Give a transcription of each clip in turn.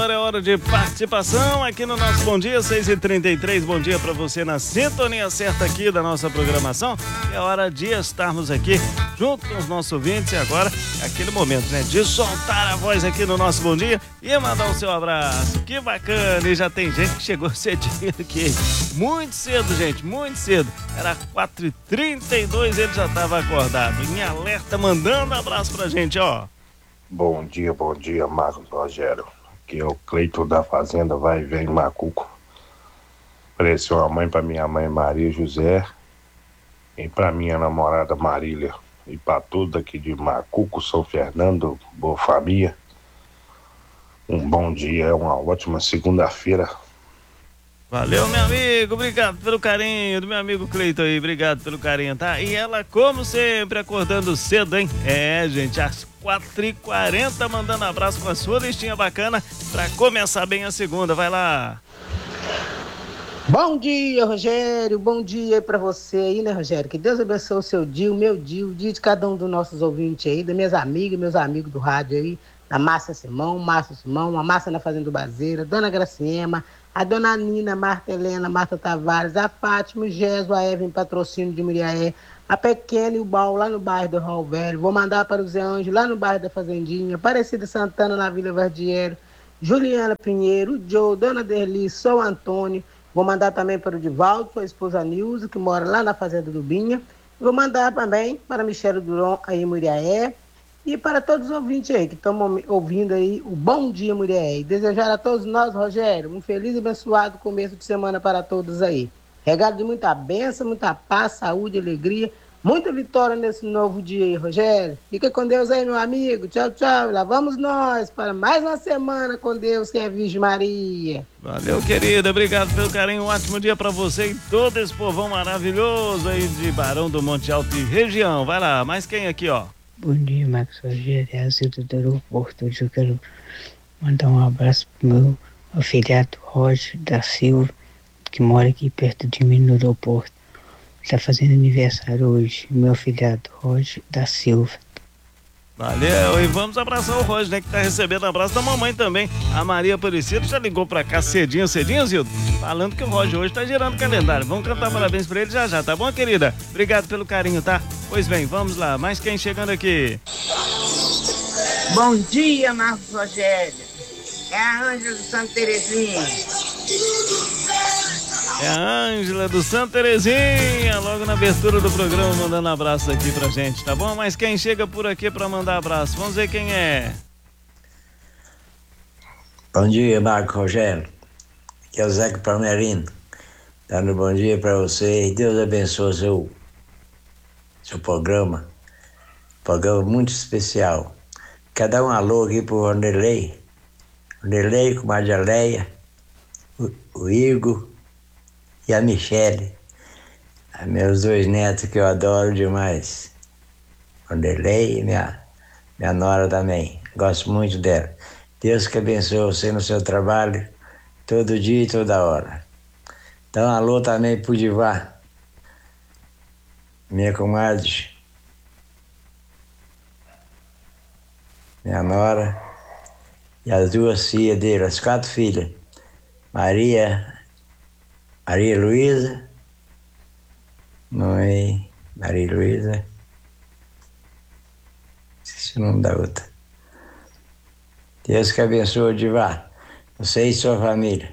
agora é hora de participação aqui no nosso Bom Dia, 6h33. Bom dia para você na sintonia certa aqui da nossa programação. É hora de estarmos aqui junto com os nossos ouvintes e agora é aquele momento, né, de soltar a voz aqui no nosso Bom Dia e mandar o seu abraço. Que bacana! E já tem gente que chegou cedinho aqui. Muito cedo, gente, muito cedo. Era 4h32, ele já estava acordado, em alerta, mandando abraço pra gente, ó. Bom dia, Marcos Rogério. Aqui é o Cleiton da Fazenda Vai e Vem Macuco. Apareceu uma mãe para minha mãe Maria José e para minha namorada Marília. E para tudo aqui de Macuco, São Fernando, boa família. Um bom dia, uma ótima segunda-feira. Valeu, meu amigo, obrigado pelo carinho do meu amigo Cleiton aí, obrigado pelo carinho, tá? E ela, como sempre, acordando cedo, hein? É, gente, às 4h40, mandando abraço com a sua listinha bacana pra começar bem a segunda, vai lá. Bom dia, Rogério, bom dia aí pra você aí, né, Rogério? Que Deus abençoe o seu dia, o meu dia, o dia de cada um dos nossos ouvintes aí, das minhas amigas, meus amigos do rádio aí, da Márcia Simão, a Márcia na Fazenda do Bazeira, Dona Graciema, a Dona Nina, Marta Helena, Marta Tavares, a Fátima, o Gesso, a Eva em Patrocínio de Muriaé, a Pequena e o Baú lá no bairro do Raul Velho. Vou mandar para o Zé Anjo lá no bairro da Fazendinha, Aparecida Santana na Vila Vardiero, Juliana Pinheiro, Joe, Dona Derli, São Antônio. Vou mandar também para o Divaldo, sua esposa Nilza, que mora lá na Fazenda do Binha. Vou mandar também para Michele Duron aí em Muriaé. E para todos os ouvintes aí que estão ouvindo aí o Bom Dia Muriaé. E desejar a todos nós, Rogério, um feliz e abençoado começo de semana para todos aí. Regado de muita bênção, muita paz, saúde, alegria, muita vitória nesse novo dia aí, Rogério. Fica com Deus aí, meu amigo. Tchau, tchau. E lá vamos nós para mais uma semana com Deus, que é Virgem Maria. Valeu, querida. Obrigado pelo carinho. Um ótimo dia para você e todo esse povão maravilhoso aí de Barão do Monte Alto e região. Vai lá, mais quem aqui, ó? Bom dia, Marcos Rogério, é a Zilda do aeroporto. Hoje eu quero mandar um abraço pro meu afilhado Roger da Silva, que mora aqui perto de mim no aeroporto. Está fazendo aniversário hoje, meu afilhado Roger da Silva. Valeu, e vamos abraçar o Roger, né, que tá recebendo abraço da mamãe também. A Maria Aparecida já ligou pra cá cedinho, Zildo, falando que o Roger hoje tá girando o calendário. Vamos cantar parabéns pra ele já, tá bom, querida? Obrigado pelo carinho, tá? Pois bem, vamos lá, mais quem chegando aqui? Bom dia, Marcos Rogério. É a Ângela do Santa Terezinha. É a Ângela do Santa Terezinha, logo na abertura do programa, mandando abraço aqui pra gente, tá bom? Mas quem chega por aqui pra mandar abraço? Vamos ver quem é. Bom dia, Marco Rogério. Aqui é o Zeca Palmerino. Dando bom dia pra você e Deus abençoe seu programa. Programa muito especial. Quer dar um alô aqui pro Vanderlei? Vanderlei com a Marialeia, o Igor e a Michele, meus dois netos que eu adoro demais. Vanderlei e minha nora também. Gosto muito dela. Deus que abençoe você no seu trabalho, todo dia e toda hora. Dá um alô também pro Divá, minha comadre, minha nora e as duas filhas dele, as 4 filhas. Maria Luísa, mãe Maria Luísa, esqueci o nome da outra. Deus que abençoe, Divá, você e sua família.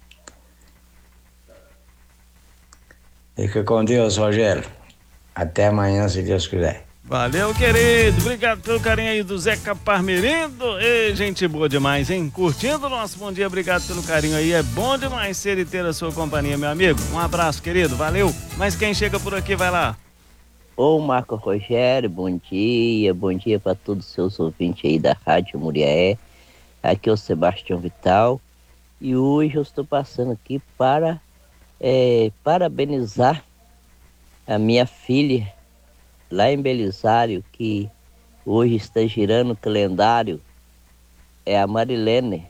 Fica com Deus, Rogério. Até amanhã, se Deus quiser. Valeu, querido. Obrigado pelo carinho aí do Zeca Parmerindo. Ei, gente boa demais, hein? Curtindo o nosso bom dia. Obrigado pelo carinho aí. É bom demais ser e ter a sua companhia, meu amigo. Um abraço, querido. Valeu. Mas quem chega por aqui, vai lá. Ô, Marco Rogério, bom dia. Bom dia para todos os seus ouvintes aí da Rádio Muriaé. Aqui é o Sebastião Vital. E hoje eu estou passando aqui para parabenizar a minha filha lá em Belisário, que hoje está girando o calendário, é a Marilene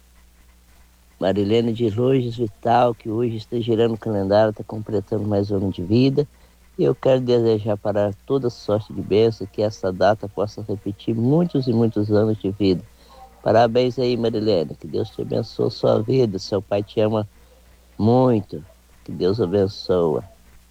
de Lourdes Vital, que hoje está girando o calendário, está completando mais um ano de vida. E eu quero desejar para toda sorte de bênção que essa data possa repetir muitos e muitos anos de vida. Parabéns aí, Marilene. Que Deus te abençoe a sua vida. Seu pai te ama muito. Que Deus abençoe.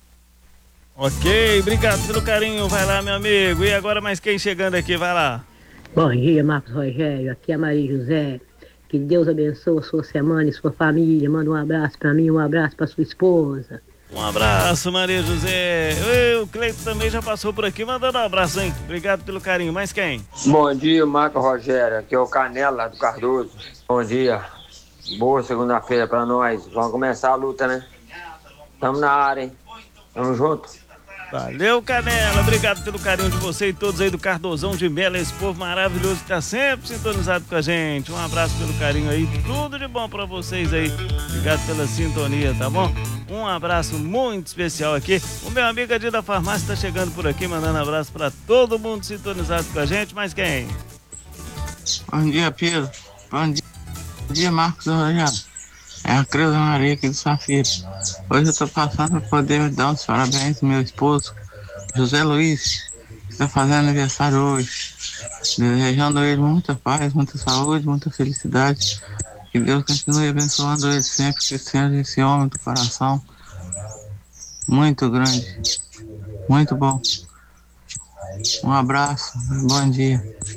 Ok, obrigado pelo carinho. Vai lá, meu amigo. E agora mais quem chegando aqui? Vai lá. Bom dia, Marcos Rogério. Aqui é a Maria José. Que Deus abençoe a sua semana e sua família. Manda um abraço para mim, um abraço para sua esposa. Um abraço, Maria José. O Cleito também já passou por aqui, mandando um abraço, hein? Obrigado pelo carinho. Mais quem? Bom dia, Marcos Rogério. Aqui é o Canela, lá do Cardoso. Bom dia. Boa segunda-feira pra nós. Vamos começar a luta, né? Tamo na área, hein? Tamo junto. Valeu, Canela. Obrigado pelo carinho de você e todos aí do Cardozão de Melo, esse povo maravilhoso que tá sempre sintonizado com a gente. Um abraço pelo carinho aí. Tudo de bom pra vocês aí. Obrigado pela sintonia, tá bom? Um abraço muito especial aqui. O meu amigo Adi da Farmácia tá chegando por aqui, mandando abraço pra todo mundo sintonizado com a gente. Mas quem? Bom dia, Pedro. Bom dia, Marcos Rogério. É a Creuza Maria aqui do Safira. Hoje eu tô passando para poder dar os parabéns ao meu esposo, José Luiz, que está fazendo aniversário hoje. Desejando a ele muita paz, muita saúde, muita felicidade. Que Deus continue abençoando ele sempre, que seja esse homem do coração muito grande, muito bom. Um abraço, bom dia.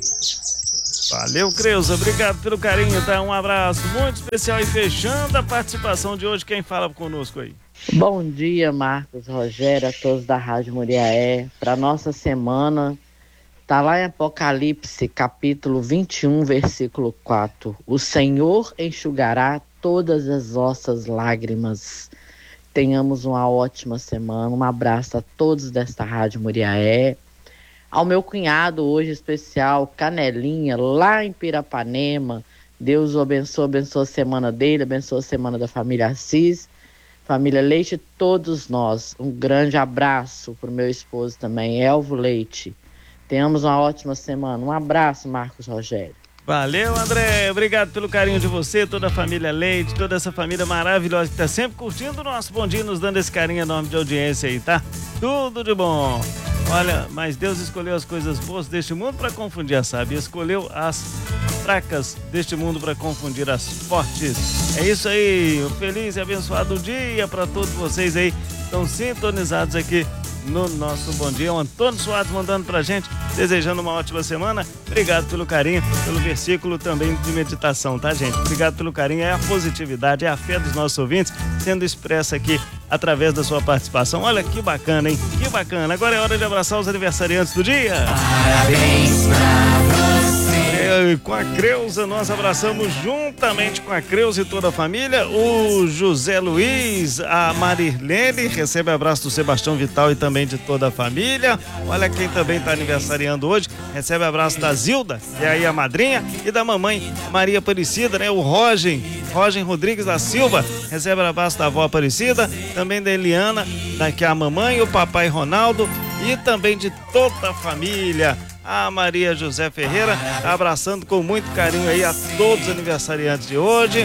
Valeu, Creuza, obrigado pelo carinho, tá? Um abraço muito especial e fechando a participação de hoje, quem fala conosco aí? Bom dia, Marcos Rogério, a todos da Rádio Muriaé. Para nossa semana, tá lá em Apocalipse, capítulo 21, versículo 4. O Senhor enxugará todas as vossas lágrimas. Tenhamos uma ótima semana, um abraço a todos desta Rádio Muriaé. Ao meu cunhado hoje especial, Canelinha, lá em Pirapanema. Deus o abençoe a semana dele, abençoe a semana da família Assis, família Leite, todos nós. Um grande abraço para o meu esposo também, Elvo Leite. Tenhamos uma ótima semana. Um abraço, Marcos Rogério. Valeu, André. Obrigado pelo carinho de você, toda a família Leite, toda essa família maravilhosa que está sempre curtindo o nosso Bom Dia, nos dando esse carinho enorme de audiência aí, tá? Tudo de bom. Olha, mas Deus escolheu as coisas boas deste mundo para confundir as sábias, escolheu as fracas deste mundo para confundir as fortes. É isso aí, um feliz e abençoado dia para todos vocês aí que estão sintonizados aqui no nosso Bom Dia. O Antônio Soares mandando pra gente, desejando uma ótima semana. Obrigado pelo carinho, pelo versículo também de meditação, tá, gente? Obrigado pelo carinho, é a positividade, é a fé dos nossos ouvintes sendo expressa aqui através da sua participação. Olha que bacana, hein? Que bacana. Agora é hora de abraçar os aniversariantes do dia. Parabéns pra você. Com a Creuza, nós abraçamos juntamente com a Creuza e toda a família, o José Luiz, a Marilene, recebe abraço do Sebastião Vital e também de toda a família. Olha quem também está aniversariando hoje, recebe abraço da Zilda, que é aí a madrinha, e da mamãe Maria Aparecida, né? O Rogen Rodrigues da Silva, recebe abraço da avó Aparecida, também da Eliana, daqui a mamãe, o papai Ronaldo e também de toda a família. A Maria José Ferreira tá abraçando com muito carinho aí a todos os aniversariantes de hoje.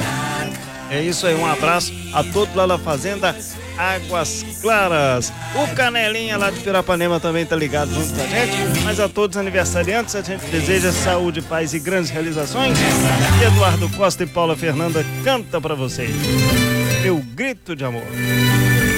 É isso aí, um abraço a todos lá da Fazenda Águas Claras. O Canelinha lá de Pirapanema também tá ligado junto com a gente. Mas a todos os aniversariantes a gente deseja saúde, paz e grandes realizações. E Eduardo Costa e Paula Fernanda canta pra vocês Meu Grito de Amor.